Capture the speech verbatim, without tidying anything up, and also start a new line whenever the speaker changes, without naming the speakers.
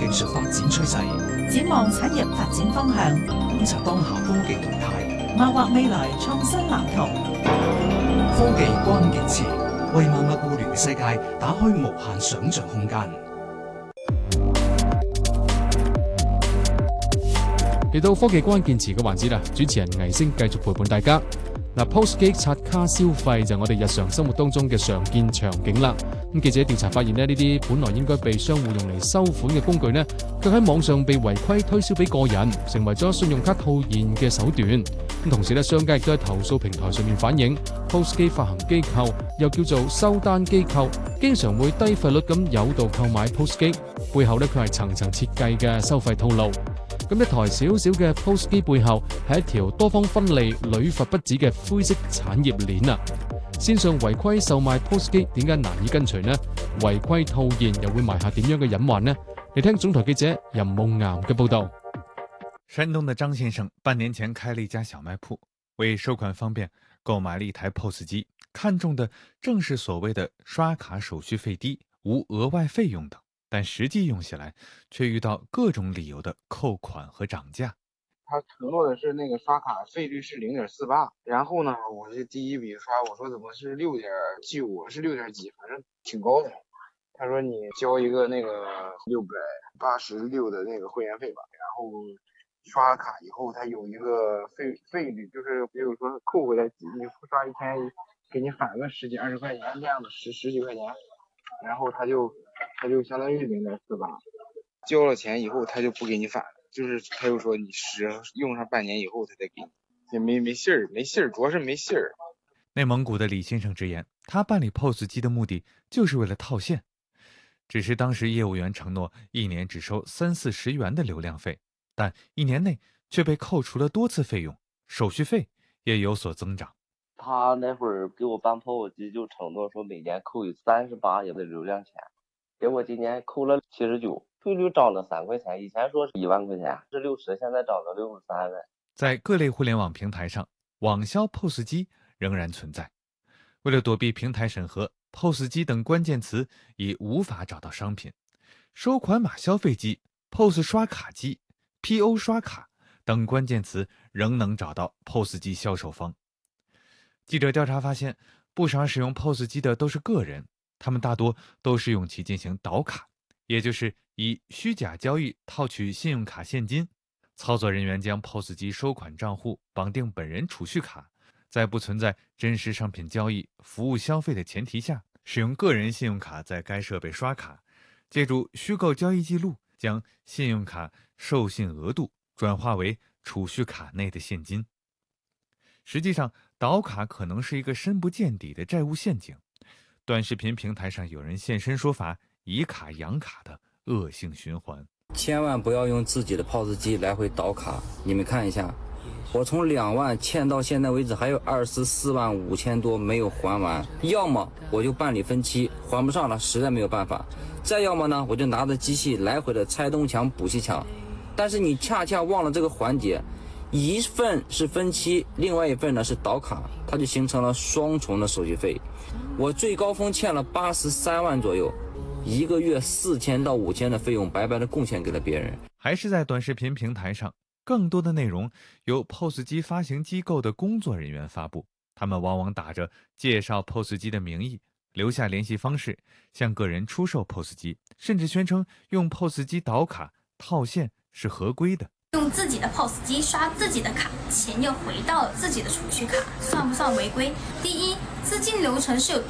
技術發展趨勢，
展望產業發展方向，
觀察當下科技動態，
謀劃未來創新藍圖。
科技關鍵詞為萬物互聯嘅世界打開無限想像空間。
嚟到科技關鍵詞嘅環節啦，主持人倪星繼續陪伴大家。嗱 ，P O S 機刷卡消費就係我哋日常生活當中嘅常見場景啦。咁記者調查發現咧，呢啲本來應該被商戶用嚟收款嘅工具呢，卻喺網上被違規推銷俾個人，成為咗信用卡套現嘅手段。咁同時咧，商家亦都喺投訴平台上面反映 ，P O S 機發行機構又叫做收單機構，經常會低費率咁誘導購買 P O S 機，背後咧佢係層層設計嘅收費套路。咁一台小小嘅 P O S 機背後係一條多方分利、屢罰不止嘅灰色產業鏈啊！線上違規售賣 P O S 機點解難以跟隨呢？違規套現又會埋下點樣嘅隱患呢？嚟聽總台記者任夢岩嘅報道。
山東的張先生半年前開了一家小賣鋪，為收款方便，購買了一台 P O S 機，看中的正是所謂的刷卡手續費低、無額外費用等。但實際用起來，卻遇到各種理由的扣款和漲價。
他承諾的是那個刷卡費率是零點四八，然後呢，我這第一筆刷，我說怎麼是六點幾五，是六點幾，反正挺高的。他說你交一個那個六百八十六的那個會員費吧，然後刷卡以後，他有一個費費率，就是比如說扣回來，你刷一天，給你返個十幾二十塊錢這樣的，十十幾塊錢，然後他就。他就相當於零點四八，交了錢以後他就不給你返，就是他又說你使用上半年以後他再給你，也沒沒信兒，沒信兒，主要是沒信兒。
內蒙古的李先生直言，他辦理 P O S 機的目的就是為了套現，只是當時業務員承諾一年只收三四十元的流量費，但一年內卻被扣除了多次費用，手續費也有所增長。
他那會兒給我辦 P O S 機就承諾說每年扣三十八元的流量錢。結果今年扣了七十九，費率漲了三塊錢，以前說是一萬塊錢，是六十，現在漲到六十三了。
在各類互聯網平台上，網銷 P O S 機仍然存在。為了躲避平台審核 ，P O S 機等關鍵詞已無法找到商品。收款碼消費機、P O S 刷卡機、P O 刷卡等關鍵詞仍能找到 P O S 機銷售方。記者調查發現，不少使用 P O S 機的都是個人。他們大多都是用其進行倒卡，也就是以虛假交易套取信用卡現金。操作人員將 P O S 機收款賬戶綁定本人儲蓄卡，在不存在真實商品交易、服務消費的前提下，使用個人信用卡在該設備刷卡，借助虛構交易記錄，將信用卡授信額度轉化為儲蓄卡內的現金。實際上，倒卡可能是一個深不見底的債務陷阱。短視頻平台上有人現身說法，以卡養卡的惡性循環。
千萬不要用自己的 P O S 機來回倒卡。你們看一下，我從兩萬欠到現在為止，還有二十四萬五千多沒有還完。要麼我就辦理分期，還不上了，實在沒有辦法；再要麼呢，我就拿着機器來回的拆東牆補西牆。但是你恰恰忘了這個環節，一份是分期，另外一份呢是倒卡，它就形成了雙重的手續費。我最高峰欠了八十三萬左右，一個月四千到五千的費用白白的貢獻給了別人。
還是在短視頻平台上，更多的內容由 P O S 機發行機構的工作人員發布，他們往往打着介紹 P O S 機的名義，留下聯繫方式，向個人出售 P O S 機，甚至宣稱用 P O S 機倒卡套現是合規的。
用自己的 P O S 機刷自己的卡，錢又回到了自己的儲蓄卡，算不算違規？第一，資金流程是有